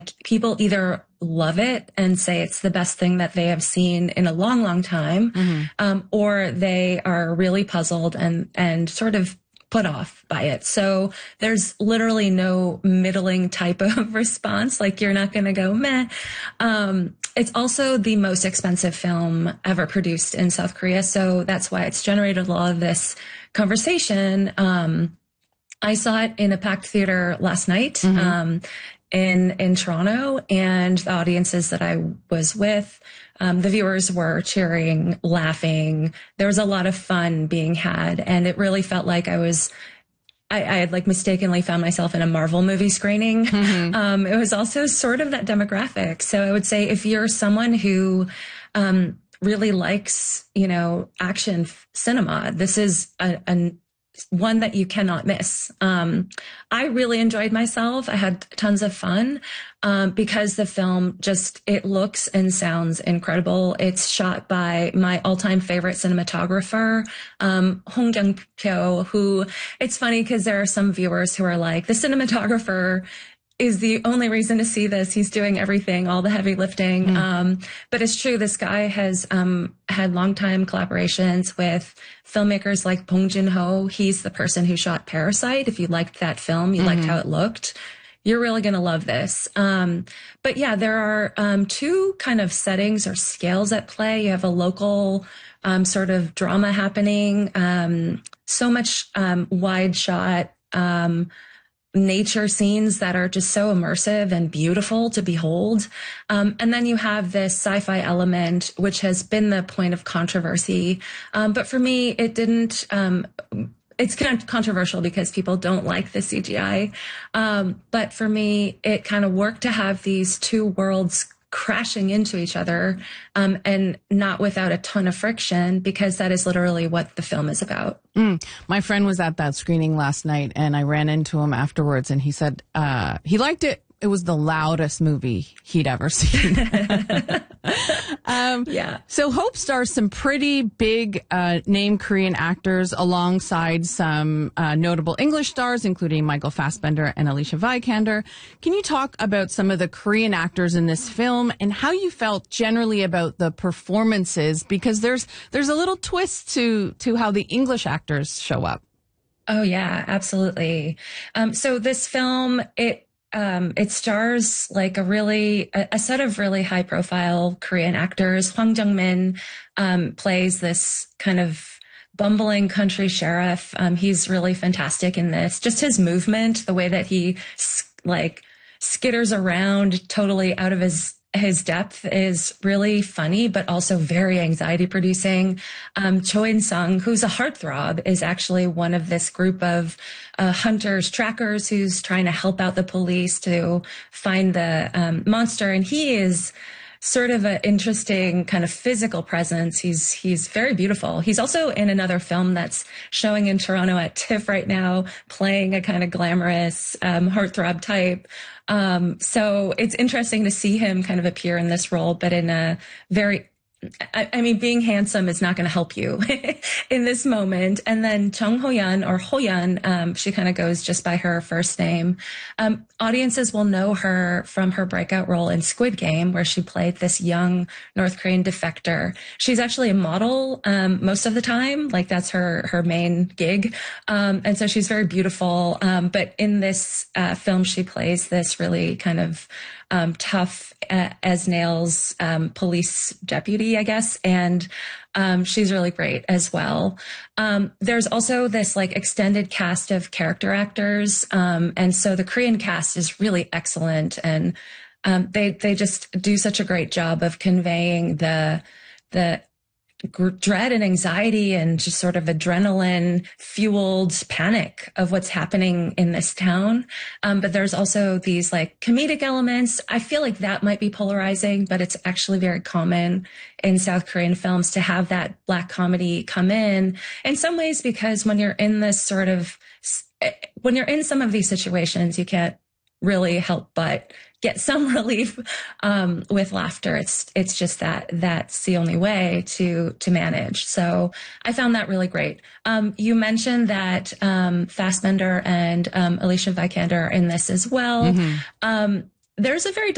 people either love it and say it's the best thing that they have seen in a long, long time, or they are really puzzled and sort of put off by it. So there's literally no middling type of response. Like, you're not going to go meh. It's also the most expensive film ever produced in South Korea. So that's why it's generated a lot of this conversation. I saw it in a packed theater last night, in Toronto, and the audiences that I was with, the viewers were cheering, laughing. There was a lot of fun being had, and it really felt like I had like mistakenly found myself in a Marvel movie screening. It was also sort of that demographic. So I would say if you're someone who really likes, action cinema, this is a one that you cannot miss. I really enjoyed myself. I had tons of fun because the film it looks and sounds incredible. It's shot by my all-time favorite cinematographer, Hong Jung-pyo, who, it's funny because there are some viewers who are like, the cinematographer is the only reason to see this. He's doing everything, all the heavy lifting. But it's true. This guy has had long-time collaborations with filmmakers like Bong Joon-ho. He's the person who shot Parasite. If you liked that film, you liked how it looked, you're really going to love this. But yeah, there are two kind of settings or scales at play. You have a local sort of drama happening, so much wide shot, nature scenes that are just so immersive and beautiful to behold. And then you have this sci-fi element, which has been the point of controversy. But for me, it didn't, it's kind of controversial because people don't like the CGI. But for me, it kind of worked to have these two worlds crashing into each other, and not without a ton of friction, because that is literally what the film is about. My friend was at that screening last night, and I ran into him afterwards, and he said he liked it. It was the loudest movie he'd ever seen. Yeah. So Hope stars some pretty big name Korean actors alongside some notable English stars, including Michael Fassbender and Alicia Vikander. Can you talk about some of the Korean actors in this film and how you felt generally about the performances? Because there's a little twist to how the English actors show up. Oh, yeah, absolutely. So this film, it stars like a set of really high profile Korean actors. Hwang Jung-min plays this kind of bumbling country sheriff. He's really fantastic in this. Just his movement, the way that he skitters around totally out of his depth is really funny, but also very anxiety producing. Cho In-sung, who's a heartthrob, is actually one of this group of hunters, trackers, who's trying to help out the police to find the monster. And he is sort of an interesting kind of physical presence. He's very beautiful. He's also in another film that's showing in Toronto at TIFF right now, playing a kind of glamorous heartthrob type. So it's interesting to see him kind of appear in this role, but in a very, I mean, being handsome is not going to help you in this moment. And then Chung Ho-yeon, or Ho-yeon, she kind of goes just by her first name. Audiences will know her from her breakout role in Squid Game, where she played this young North Korean defector. She's actually a model most of the time, like that's her main gig. And so she's very beautiful. But in this film, she plays this really kind of tough as nails police deputy, I guess. And she's really great as well. There's also this like extended cast of character actors. And so the Korean cast is really excellent. And they just do such a great job of conveying the dread and anxiety and just sort of adrenaline fueled panic of what's happening in this town. But there's also these like comedic elements. I feel like that might be polarizing, but it's actually very common in South Korean films to have that black comedy come in some ways, because when you're in some of these situations, you can't really help but get some relief with laughter. It's just that's the only way to manage. So I found that really great. You mentioned that Fassbender and Alicia Vikander are in this as well. There's a very